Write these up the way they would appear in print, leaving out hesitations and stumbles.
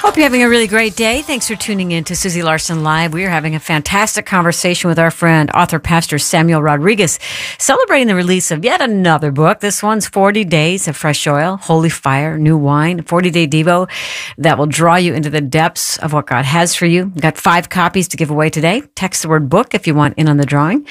Hope you're having a really great day. Thanks for tuning in to Susie Larson Live. We are having a fantastic conversation with our friend, author, pastor Samuel Rodriguez, celebrating the release of yet another book. This one's 40 Days of Fresh Oil, Holy Fire, New Wine, 40-Day Devo that will draw you into the depths of what God has for you. We've got 5 copies to give away today. Text the word book if you want in on the drawing,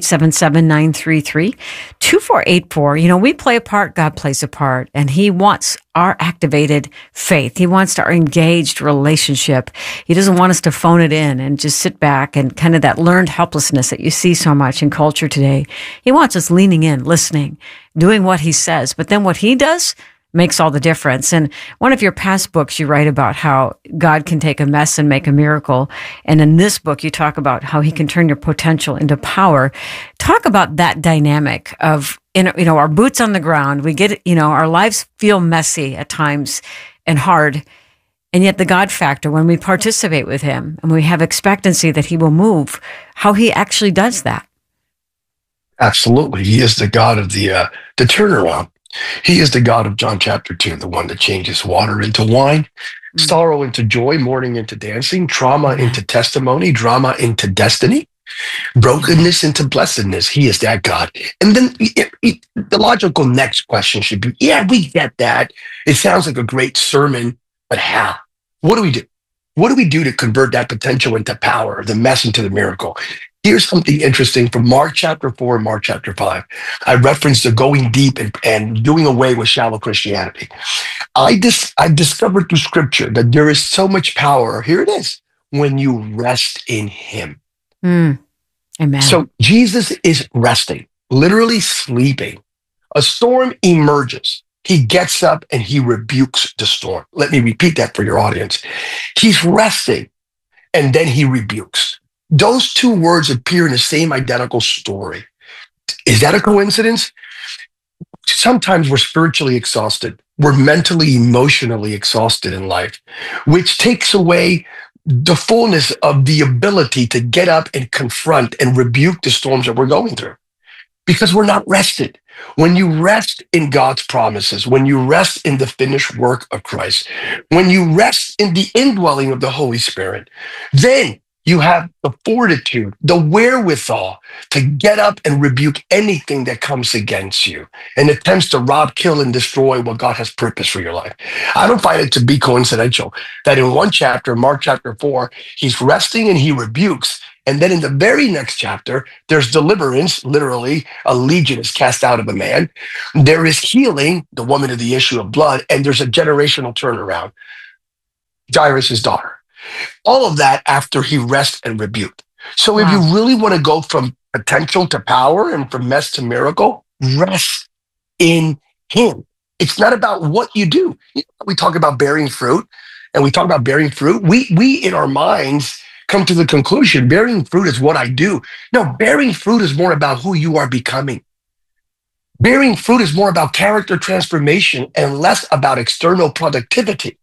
877-933-2484. You know, we play a part, God plays a part, and He wants our activated faith. He wants our engaged relationship. He doesn't want us to phone it in and just sit back and kind of that learned helplessness that you see so much in culture today. He wants us leaning in, listening, doing what He says. But then what He does makes all the difference. And one of your past books, you write about how God can take a mess and make a miracle. And in this book, you talk about how He can turn your potential into power. Talk about that dynamic of, our boots on the ground. We get, our lives feel messy at times and hard. And yet the God factor, when we participate with Him and we have expectancy that He will move, how He actually does that. Absolutely. He is the God of the turnaround. He is the God of John chapter 2, the one that changes water into wine, sorrow into joy, mourning into dancing, trauma into testimony, drama into destiny, brokenness into blessedness. He is that God. And then the logical next question should be, we get that. It sounds like a great sermon, but how? What do we do? What do we do to convert that potential into power, the mess into the miracle? Here's something interesting from Mark chapter 4 and Mark chapter 5. I referenced the going deep and doing away with shallow Christianity. I've discovered through scripture that there is so much power. Here it is, when you rest in Him. Amen. So Jesus is resting, literally sleeping. A storm emerges. He gets up and He rebukes the storm. Let me repeat that for your audience. He's resting and then He rebukes. Those two words appear in the same identical story. Is that a coincidence? Sometimes we're spiritually exhausted. We're mentally, emotionally exhausted in life, which takes away the fullness of the ability to get up and confront and rebuke the storms that we're going through because we're not rested. When you rest in God's promises, when you rest in the finished work of Christ, when you rest in the indwelling of the Holy Spirit, then you have the fortitude, the wherewithal to get up and rebuke anything that comes against you and attempts to rob, kill, and destroy what God has purposed for your life. I don't find it to be coincidental that in one chapter, Mark chapter 4, He's resting and He rebukes. And then in the very next chapter, there's deliverance, literally, a legion is cast out of a man. There is healing, the woman of the issue of blood, and there's a generational turnaround, Jairus' daughter. All of that after He rests and rebuked. So if you really want to go from potential to power and from mess to miracle, rest in Him. It's not about what you do. We talk about bearing fruit, and we talk about bearing fruit. We in our minds come to the conclusion, bearing fruit is what I do. No, bearing fruit is more about who you are becoming. Bearing fruit is more about character transformation and less about external productivity.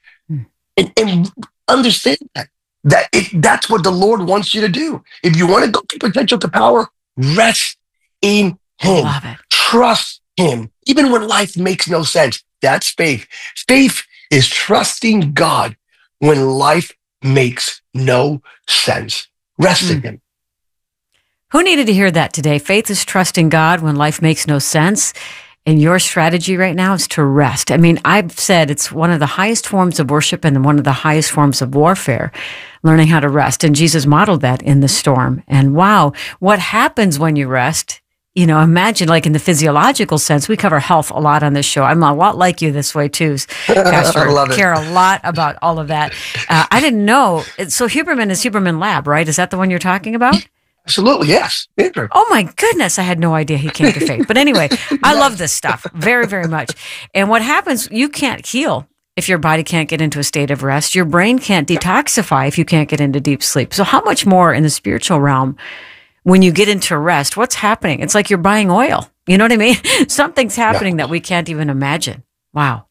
And understand that's what the Lord wants you to do. If you want to go from potential to power, rest in Him. Love it. Trust Him. Even when life makes no sense, that's faith. Faith is trusting God when life makes no sense. Rest in Him. Who needed to hear that today? Faith is trusting God when life makes no sense. And your strategy right now is to rest. I mean, I've said it's one of the highest forms of worship and one of the highest forms of warfare, learning how to rest. And Jesus modeled that in the storm. And wow, what happens when you rest? Imagine like in the physiological sense, we cover health a lot on this show. I'm a lot like you this way too, Pastor. I love it. Care a lot about all of that. I didn't know. So Huberman is Huberman Lab, right? Is that the one you're talking about? Absolutely, yes. Andrew. Oh my goodness, I had no idea he came to faith. But anyway, I love this stuff very, very much. And what happens, you can't heal if your body can't get into a state of rest. Your brain can't detoxify if you can't get into deep sleep. So how much more in the spiritual realm, when you get into rest, what's happening? It's like you're buying oil. You know what I mean? Something's happening that we can't even imagine. Wow.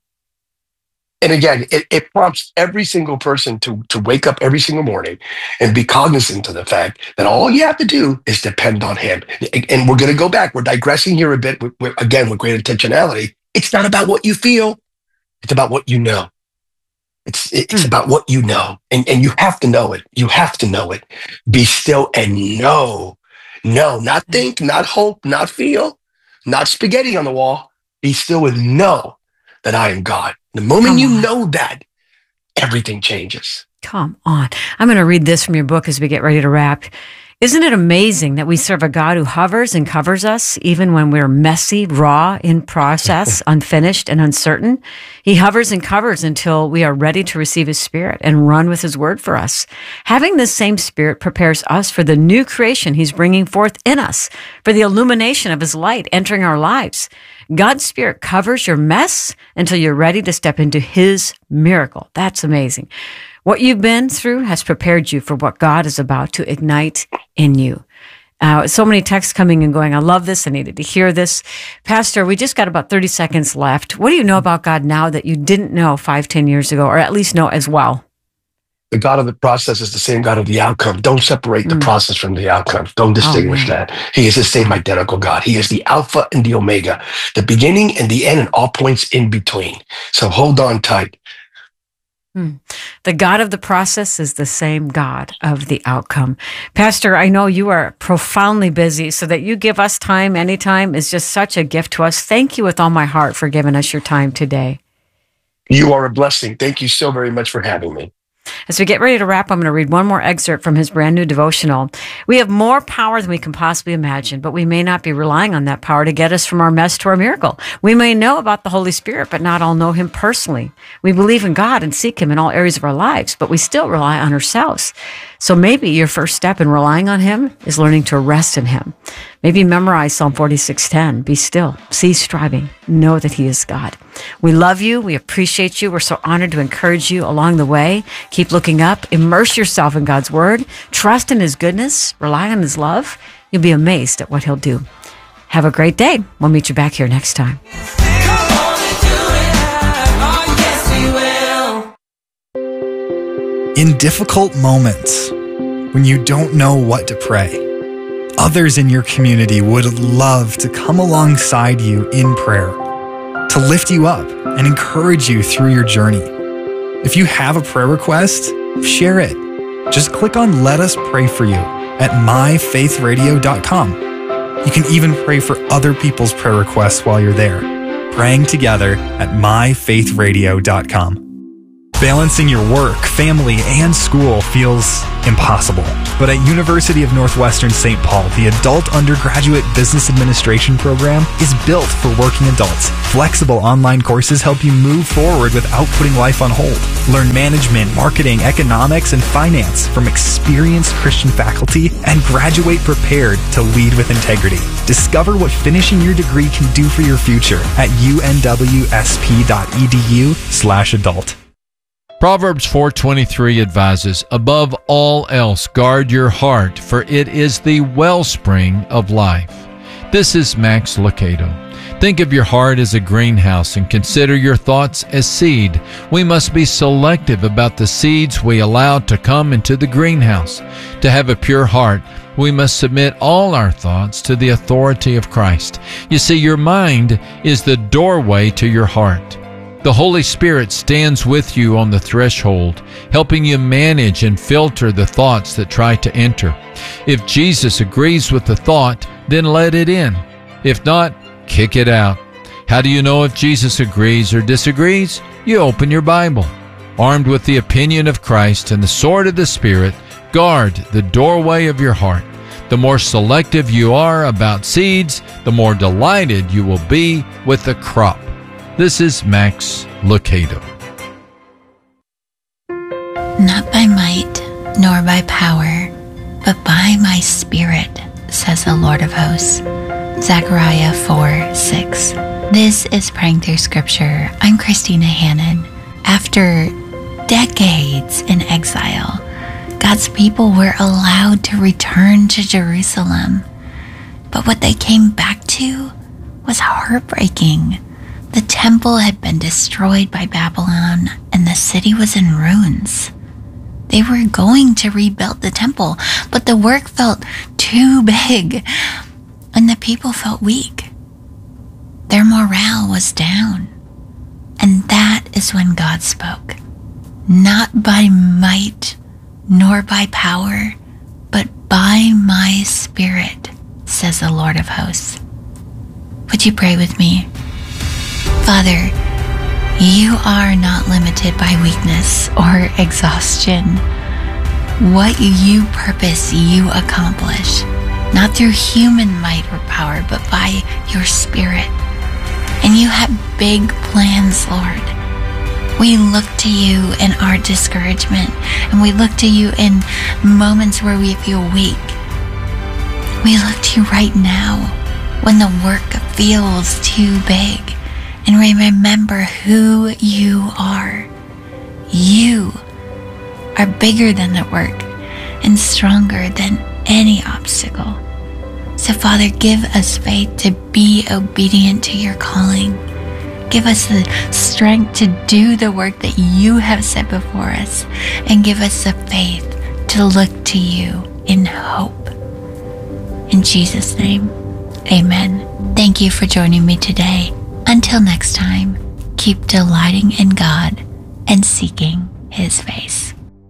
And again, it prompts every single person to wake up every single morning and be cognizant of the fact that all you have to do is depend on Him. And we're going to go back. We're digressing here a bit, again, with great intentionality. It's not about what you feel. It's about what you know. It's about what you know, and you have to know it. You have to know it. Be still and know. No, not think, not hope, not feel, not spaghetti on the wall. Be still and know that I am God. The moment you know that, everything changes. Come on. I'm going to read this from your book as we get ready to wrap. Isn't it amazing that we serve a God who hovers and covers us even when we're messy, raw, in process, unfinished, and uncertain? He hovers and covers until we are ready to receive his Spirit and run with his word for us. Having this same Spirit prepares us for the new creation he's bringing forth in us, for the illumination of his light entering our lives. God's Spirit covers your mess until you're ready to step into his miracle. That's amazing. What you've been through has prepared you for what God is about to ignite in you. So many texts coming and going. I love this. I needed to hear this. Pastor, we just got about 30 seconds left. What do you know about God now that you didn't know 5-10 years ago, or at least know as well? The God of the process is the same God of the outcome. Don't separate the process from the outcome. Don't distinguish that. He is the same identical God. He is the Alpha and the Omega, the beginning and the end, and all points in between. So hold on tight. The God of the process is the same God of the outcome. Pastor, I know you are profoundly busy, so that you give us time anytime is just such a gift to us. Thank you with all my heart for giving us your time today. You are a blessing. Thank you so very much for having me. As we get ready to wrap, I'm going to read one more excerpt from his brand new devotional. We have more power than we can possibly imagine, but we may not be relying on that power to get us from our mess to our miracle. We may know about the Holy Spirit, but not all know him personally. We believe in God and seek him in all areas of our lives, but we still rely on ourselves. So maybe your first step in relying on him is learning to rest in him. Maybe memorize Psalm 46:10. Be still, cease striving, know that he is God. We love you. We appreciate you. We're so honored to encourage you along the way. Keep looking up. Immerse yourself in God's word. Trust in his goodness. Rely on his love. You'll be amazed at what he'll do. Have a great day. We'll meet you back here next time. In difficult moments, when you don't know what to pray, others in your community would love to come alongside you in prayer, to lift you up and encourage you through your journey. If you have a prayer request, share it. Just click on Let Us Pray For You at myfaithradio.com. You can even pray for other people's prayer requests while you're there, praying together at myfaithradio.com. Balancing your work, family, and school feels impossible. But at University of Northwestern St. Paul, the Adult Undergraduate Business Administration program is built for working adults. Flexible online courses help you move forward without putting life on hold. Learn management, marketing, economics, and finance from experienced Christian faculty and graduate prepared to lead with integrity. Discover what finishing your degree can do for your future at unwsp.edu/adult. Proverbs 4:23 advises, above all else, guard your heart, for it is the wellspring of life. This is Max Lucado. Think of your heart as a greenhouse and consider your thoughts as seed. We must be selective about the seeds we allow to come into the greenhouse. To have a pure heart, we must submit all our thoughts to the authority of Christ. You see, your mind is the doorway to your heart. The Holy Spirit stands with you on the threshold, helping you manage and filter the thoughts that try to enter. If Jesus agrees with the thought, then let it in. If not, kick it out. How do you know if Jesus agrees or disagrees? You open your Bible. Armed with the opinion of Christ and the sword of the Spirit, guard the doorway of your heart. The more selective you are about seeds, the more delighted you will be with the crop. This is Max Lucado. Not by might, nor by power, but by my Spirit, says the Lord of hosts. Zechariah 4:6. This is Praying Through Scripture. I'm Christina Hannon. After decades in exile, God's people were allowed to return to Jerusalem. But what they came back to was heartbreaking. The temple had been destroyed by Babylon, and the city was in ruins. They were going to rebuild the temple, but the work felt too big, and the people felt weak. Their morale was down. And that is when God spoke. not by might nor by power, but by my Spirit, says the Lord of hosts. Would you pray with me? Father, you are not limited by weakness or exhaustion. What you purpose, you accomplish, not through human might or power, but by your Spirit. And you have big plans, Lord. We look to you in our discouragement, and we look to you in moments where we feel weak. We look to you right now when the work feels too big, and we remember who you are. You are bigger than the work and stronger than any obstacle. So, Father, give us faith to be obedient to your calling. Give us the strength to do the work that you have set before us, and give us the faith to look to you in hope. In Jesus' name, amen. Thank you for joining me today. Until next time, keep delighting in God and seeking His face.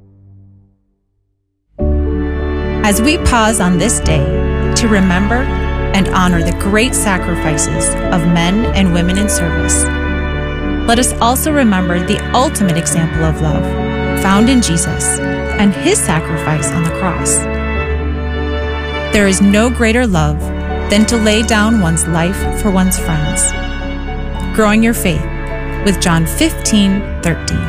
As we pause on this day to remember and honor the great sacrifices of men and women in service, let us also remember the ultimate example of love found in Jesus and His sacrifice on the cross. There is no greater love than to lay down one's life for one's friends. Growing your faith with John 15:13.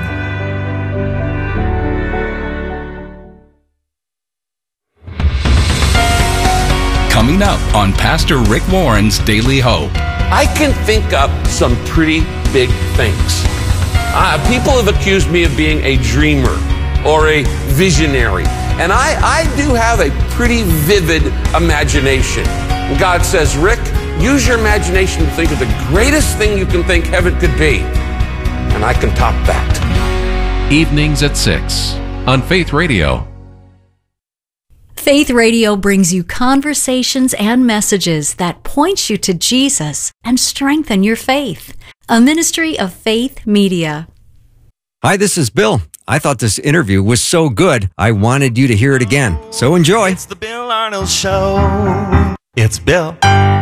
Coming up on Pastor Rick Warren's Daily Hope. I can think up some pretty big things. People have accused me of being a dreamer or a visionary. And I do have a pretty vivid imagination. And God says, Rick, use your imagination to think of the greatest thing you can think heaven could be. And I can top that. Evenings at 6 on Faith Radio. Faith Radio brings you conversations and messages that point you to Jesus and strengthen your faith. A ministry of Faith Media. Hi, this is Bill. I thought this interview was so good, I wanted you to hear it again. So enjoy. It's the Bill Arnold Show. It's Bill